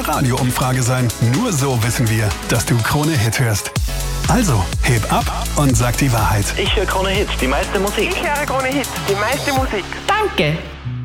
eine Radio-Umfrage sein. Nur so wissen wir, dass du Krone Hit hörst. Also, heb ab und sag die Wahrheit. Ich höre Krone Hit, die meiste Musik. Ich höre Krone Hit, die meiste Musik. Danke!